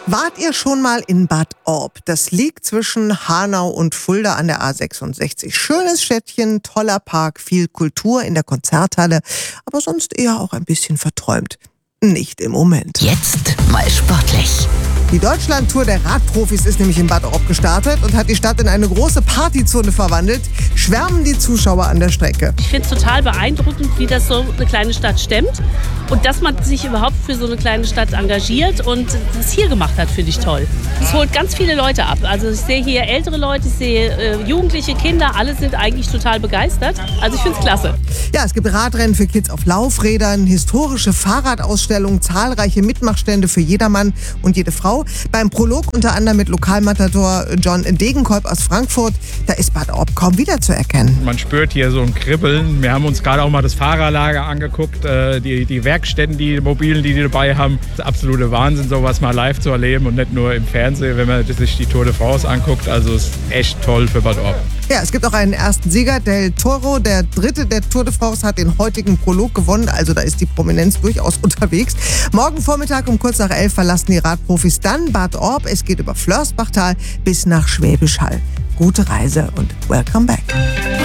Wart ihr schon mal in Bad Orb? Das liegt zwischen Hanau und Fulda an der A66. Schönes Städtchen, toller Park, viel Kultur in der Konzerthalle, aber sonst eher auch ein bisschen verträumt. Nicht im Moment. Jetzt mal sportlich. Die Deutschlandtour der Radprofis ist nämlich in Bad Orb gestartet und hat die Stadt in eine große Partyzone verwandelt. Schwärmen die Zuschauer an der Strecke. Ich finde es total beeindruckend, wie das so eine kleine Stadt stemmt. Und dass man sich überhaupt für so eine kleine Stadt engagiert und das hier gemacht hat, finde ich toll. Es holt ganz viele Leute ab. Also ich sehe hier ältere Leute, ich sehe Jugendliche, Kinder, alle sind eigentlich total begeistert. Also ich finde es klasse. Ja, es gibt Radrennen für Kids auf Laufrädern, historische Fahrradausstellungen, zahlreiche Mitmachstände für jedermann und jede Frau. Beim Prolog unter anderem mit Lokalmatador John Degenkolb aus Frankfurt, da ist Bad Orb kaum wiederzuerkennen. Man spürt hier so ein Kribbeln. Wir haben uns gerade auch mal das Fahrerlager angeguckt, die Werkstätten, die mobilen, die dabei haben. Das ist absolute Wahnsinn, sowas mal live zu erleben und nicht nur im Fernsehen, wenn man sich die Tour de France anguckt. Also es ist echt toll für Bad Orb. Ja, es gibt auch einen ersten Sieger, Del Toro, der Dritte der Tour de France, hat den heutigen Prolog gewonnen. Also da ist die Prominenz durchaus unterwegs. Morgen Vormittag um kurz nach 11 verlassen die Radprofis dann Bad Orb. Es geht über Flörsbachtal bis nach Schwäbisch Hall. Gute Reise und welcome back.